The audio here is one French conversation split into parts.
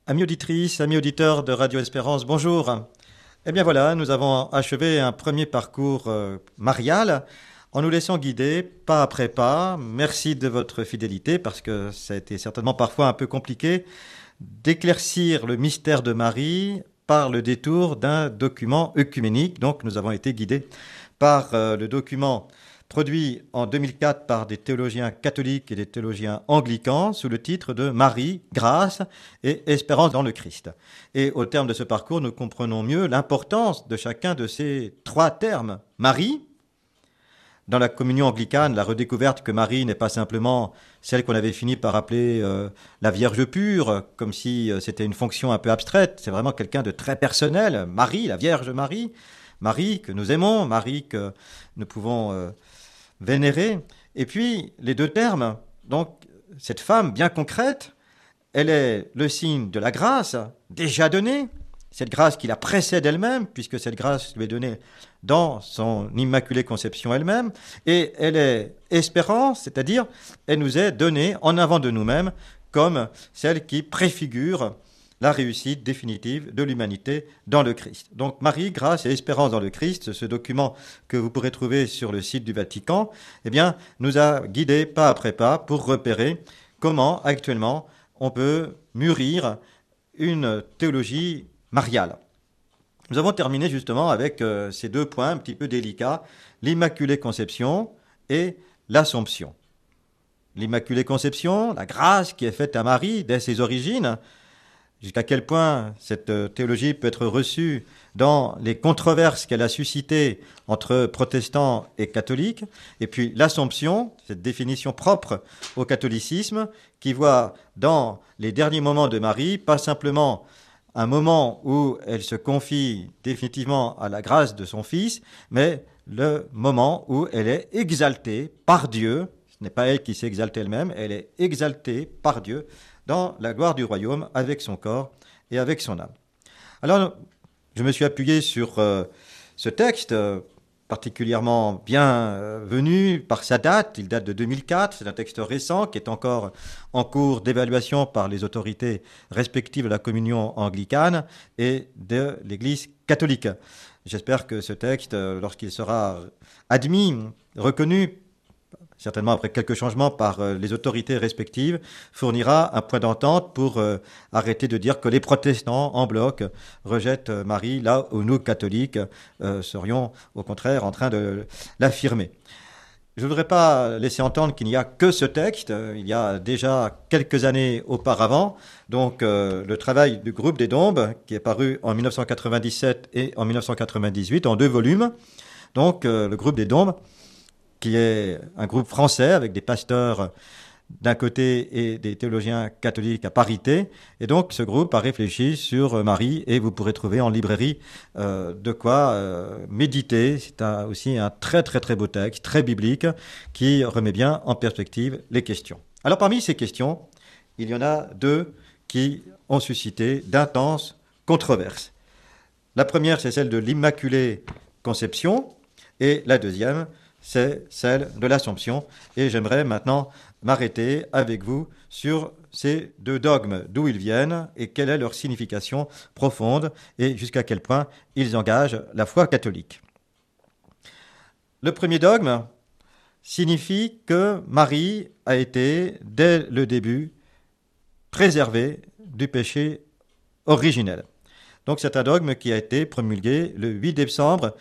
Amis auditrices, amis auditeurs de Radio Espérance, bonjour. Eh bien voilà, nous avons achevé un premier parcours marial en nous laissant guider pas après pas. Merci de votre fidélité parce que ça a été certainement parfois un peu compliqué d'éclaircir le mystère de Marie par le détour d'un document œcuménique. Donc nous avons été guidés par le document produit en 2004 par des théologiens catholiques et des théologiens anglicans sous le titre de Marie, grâce et espérance dans le Christ. Et au terme de ce parcours, nous comprenons mieux l'importance de chacun de ces trois termes. Marie, dans la communion anglicane, la redécouverte que Marie n'est pas simplement celle qu'on avait fini par appeler la Vierge pure, comme si c'était une fonction un peu abstraite, c'est vraiment quelqu'un de très personnel. Marie, la Vierge Marie, Marie que nous aimons, Marie que nous pouvons vénérée. Et puis, les deux termes, donc, cette femme bien concrète, elle est le signe de la grâce déjà donnée, cette grâce qui la précède elle-même, puisque cette grâce lui est donnée dans son immaculée conception elle-même, et elle est espérance, c'est-à-dire elle nous est donnée en avant de nous-mêmes comme celle qui préfigure la réussite définitive de l'humanité dans le Christ. Donc Marie, grâce et espérance dans le Christ, ce document que vous pourrez trouver sur le site du Vatican, eh bien, nous a guidés pas après pas pour repérer comment actuellement on peut mûrir une théologie mariale. Nous avons terminé justement avec ces deux points un petit peu délicats, l'Immaculée Conception et l'Assomption. L'Immaculée Conception, la grâce qui est faite à Marie dès ses origines, jusqu'à quel point cette théologie peut être reçue dans les controverses qu'elle a suscitées entre protestants et catholiques, et puis l'Assomption, cette définition propre au catholicisme, qui voit dans les derniers moments de Marie, pas simplement un moment où elle se confie définitivement à la grâce de son Fils, mais le moment où elle est exaltée par Dieu. Ce n'est pas elle qui s'est exaltée elle-même, elle est exaltée par Dieu dans la gloire du royaume avec son corps et avec son âme. Alors, je me suis appuyé sur ce texte particulièrement bien venu par sa date. Il date de 2004, c'est un texte récent qui est encore en cours d'évaluation par les autorités respectives de la communion anglicane et de l'Église catholique. J'espère que ce texte, lorsqu'il sera admis, reconnu, certainement après quelques changements par les autorités respectives, fournira un point d'entente pour arrêter de dire que les protestants en bloc rejettent Marie, là où nous, catholiques, serions au contraire en train de l'affirmer. Je ne voudrais pas laisser entendre qu'il n'y a que ce texte. Il y a déjà quelques années auparavant, donc le travail du groupe des Dombes, qui est paru en 1997 et en 1998, en 2 volumes. Donc le groupe des Dombes, qui est un groupe français avec des pasteurs d'un côté et des théologiens catholiques à parité. Et donc, ce groupe a réfléchi sur Marie et vous pourrez trouver en librairie de quoi méditer. C'est aussi un très, très, très beau texte, très biblique, qui remet bien en perspective les questions. Alors, parmi ces questions, il y en a 2 qui ont suscité d'intenses controverses. La première, c'est celle de l'Immaculée Conception, et la deuxième, c'est celle de l'Assomption. Et j'aimerais maintenant m'arrêter avec vous sur ces 2 dogmes, d'où ils viennent et quelle est leur signification profonde et jusqu'à quel point ils engagent la foi catholique. Le premier dogme signifie que Marie a été, dès le début, préservée du péché originel. Donc c'est un dogme qui a été promulgué le 8 décembre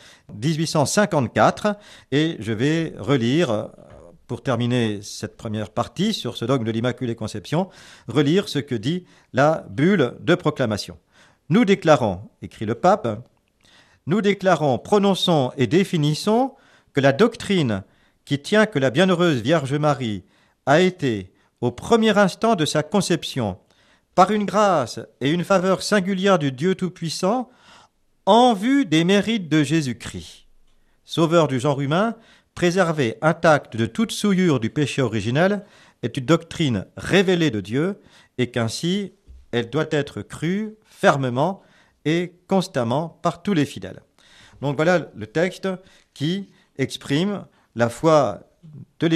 1854 et je vais relire, pour terminer cette première partie sur ce dogme de l'Immaculée Conception, relire ce que dit la bulle de proclamation. Nous déclarons, écrit le pape, nous déclarons, prononçons et définissons que la doctrine qui tient que la bienheureuse Vierge Marie a été, au premier instant de sa conception, par une grâce et une faveur singulière du Dieu Tout-Puissant, en vue des mérites de Jésus-Christ, sauveur du genre humain, préservé intact de toute souillure du péché originel, est une doctrine révélée de Dieu, et qu'ainsi elle doit être crue fermement et constamment par tous les fidèles. Donc voilà le texte qui exprime la foi de